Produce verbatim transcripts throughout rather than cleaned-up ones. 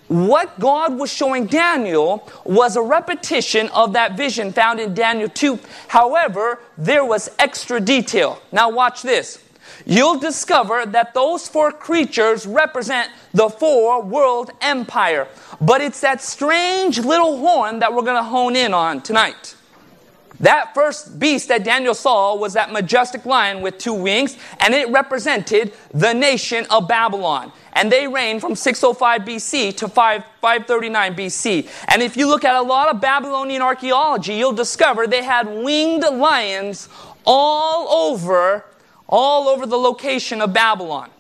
what God was showing Daniel was a repetition of that vision found in Daniel two. However, there was extra detail. Now watch this. You'll discover that those four creatures represent the four world empire. But it's that strange little horn that we're going to hone in on tonight. That first beast that Daniel saw was that majestic lion with two wings, and it represented the nation of Babylon. And they reigned from six oh five B C to five thirty-nine B C. And if you look at a lot of Babylonian archaeology, you'll discover they had winged lions all over, all over the location of Babylon.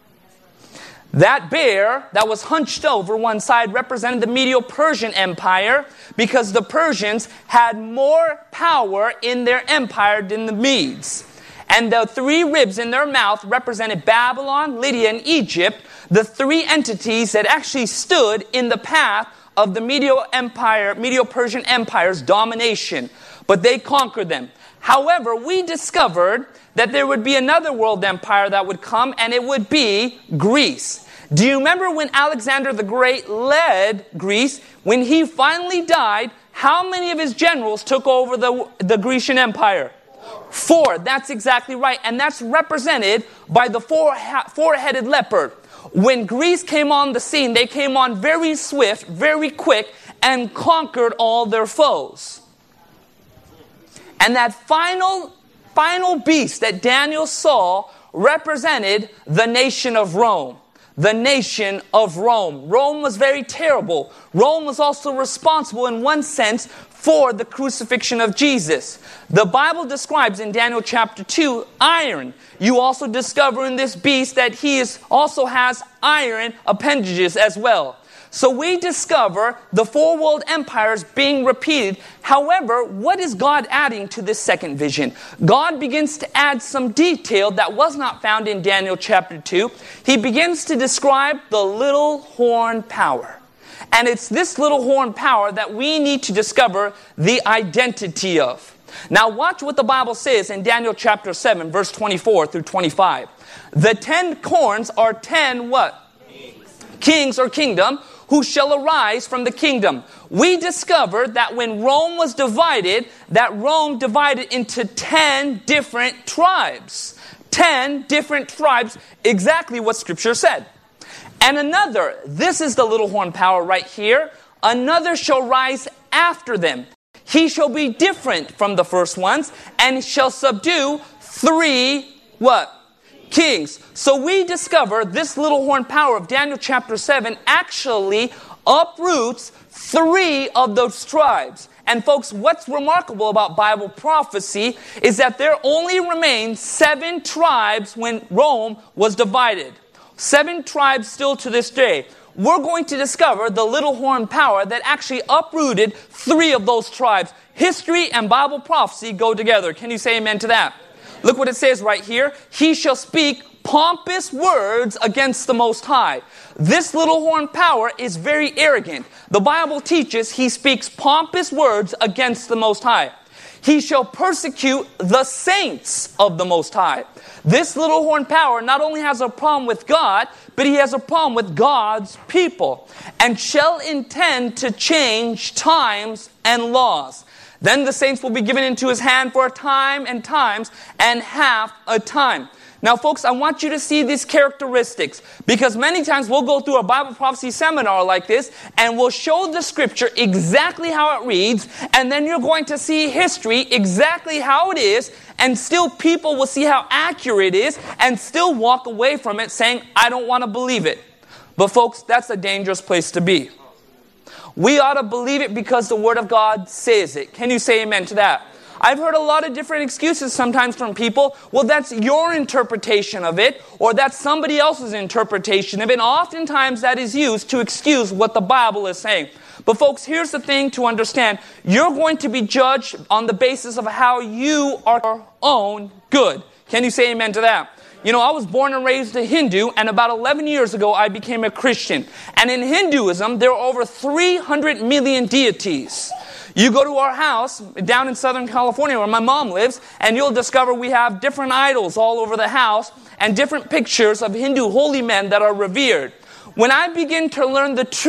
That bear that was hunched over one side represented the Medo-Persian Empire, because the Persians had more power in their empire than the Medes. And the three ribs in their mouth represented Babylon, Lydia, and Egypt, the three entities that actually stood in the path of the Medo Empire, Medo-Persian Empire's domination. But they conquered them. However, we discovered that there would be another world empire that would come, and it would be Greece. Do you remember when Alexander the Great led Greece? When he finally died, how many of his generals took over the, the Grecian Empire? Four. That's exactly right. And that's represented by the four, four-headed leopard. When Greece came on the scene, they came on very swift, very quick, and conquered all their foes. And that final, final beast that Daniel saw represented the nation of Rome. The nation of Rome. Rome was very terrible. Rome was also responsible in one sense for the crucifixion of Jesus. The Bible describes in Daniel chapter two, iron. You also discover in this beast that he is, also has iron appendages as well. So we discover the four world empires being repeated. However, what is God adding to this second vision? God begins to add some detail that was not found in Daniel chapter two. He begins to describe the little horn power. And it's this little horn power that we need to discover the identity of. Now watch what the Bible says in Daniel chapter seven, verse twenty-four through twenty-five. The ten horns are ten what? Kings, Kings or kingdom, who shall arise from the kingdom. We discovered that when Rome was divided, that Rome divided into ten different tribes. Ten different tribes, exactly what Scripture said. And another, this is the little horn power right here, another shall rise after them. He shall be different from the first ones, and shall subdue three, what? Kings. So we discover this little horn power of Daniel chapter seven actually uproots three of those tribes. And folks, what's remarkable about Bible prophecy is that there only remained seven tribes when Rome was divided. Seven tribes still to this day. We're going to discover the little horn power that actually uprooted three of those tribes. History and Bible prophecy go together. Can you say amen to that? Look what it says right here. He shall speak pompous words against the Most High. This little horn power is very arrogant. The Bible teaches he speaks pompous words against the Most High. He shall persecute the saints of the Most High. This little horn power not only has a problem with God, but he has a problem with God's people, and shall intend to change times and laws. Then the saints will be given into his hand for a time and times and half a time. Now, folks, I want you to see these characteristics, because many times we'll go through a Bible prophecy seminar like this and we'll show the Scripture exactly how it reads, and then you're going to see history exactly how it is, and still people will see how accurate it is and still walk away from it saying, I don't want to believe it. But folks, that's a dangerous place to be. We ought to believe it because the Word of God says it. Can you say amen to that? I've heard a lot of different excuses sometimes from people. Well, that's your interpretation of it, or that's somebody else's interpretation of it. And oftentimes that is used to excuse what the Bible is saying. But folks, here's the thing to understand. You're going to be judged on the basis of how you are your own good. Can you say amen to that? You know, I was born and raised a Hindu, and about eleven years ago, I became a Christian. And in Hinduism, there are over three hundred million deities. You go to our house down in Southern California where my mom lives, and you'll discover we have different idols all over the house and different pictures of Hindu holy men that are revered. When I begin to learn the truth,